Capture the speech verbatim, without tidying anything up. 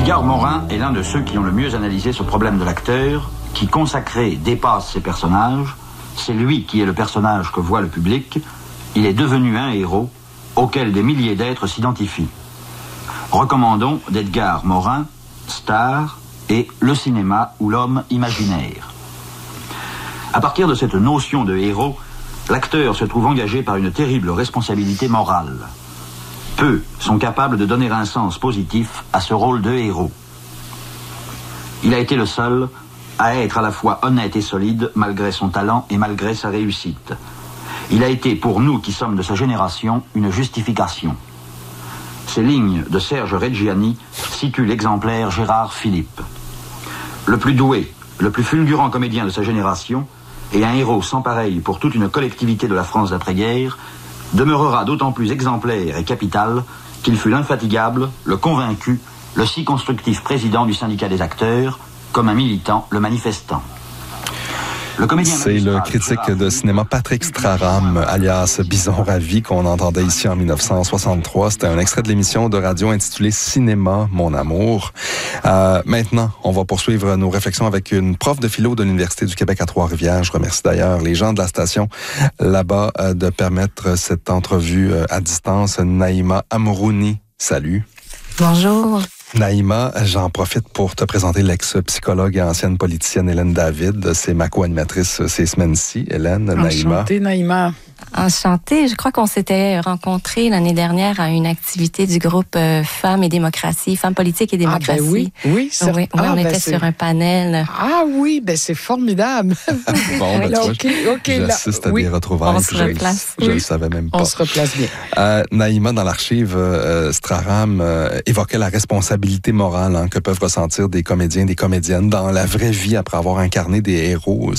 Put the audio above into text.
Edgar Morin est l'un de ceux qui ont le mieux analysé ce problème de l'acteur, qui consacré dépasse ses personnages. C'est lui qui est le personnage que voit le public. Il est devenu un héros auquel des milliers d'êtres s'identifient. Recommandons d'Edgar Morin, Star et Le cinéma ou l'homme imaginaire. À partir de cette notion de héros, l'acteur se trouve engagé par une terrible responsabilité morale. Peu sont capables de donner un sens positif à ce rôle de héros. Il a été le seul à être à la fois honnête et solide malgré son talent et malgré sa réussite. Il a été, pour nous qui sommes de sa génération, une justification. Ces lignes de Serge Reggiani situent l'exemplaire Gérard Philippe. Le plus doué, le plus fulgurant comédien de sa génération, et un héros sans pareil pour toute une collectivité de la France d'après-guerre, demeurera d'autant plus exemplaire et capital qu'il fut l'infatigable, le convaincu, le si constructif président du syndicat des acteurs, comme un militant, le manifestant. Le C'est le critique de cinéma Patrick Straram, alias Bison Ravi, qu'on entendait ici en dix-neuf cent soixante-trois. C'était un extrait de l'émission de radio intitulée Cinéma, mon amour. Euh, maintenant, on va poursuivre nos réflexions avec une prof de philo de l'Université du Québec à Trois-Rivières. Je remercie d'ailleurs les gens de la station là-bas euh, de permettre cette entrevue euh, à distance. Naïma Amourouni, salut. Bonjour. Naïma, j'en profite pour te présenter l'ex-psychologue et ancienne politicienne Hélène David. C'est ma co-animatrice ces semaines-ci. Hélène, Naïma. Enchantée, Naïma. Enchantée. Je crois qu'on s'était rencontrés l'année dernière à une activité du groupe euh, Femmes et démocratie, Femmes politiques et démocratie. Ah ben oui, oui, oui, oui ah, on ben était c'est... sur un panel. Ah oui, ben c'est formidable. Bon, ben, là, tu okay, vois, okay, j'assiste là, à oui. des retrouvailles. On se replace. Je ne oui. le savais même pas. On se replace bien. Euh, Naïma, dans l'archive, euh, Straram euh, évoquait la responsabilité morale hein, que peuvent ressentir des comédiens, des comédiennes dans la vraie vie après avoir incarné des héros.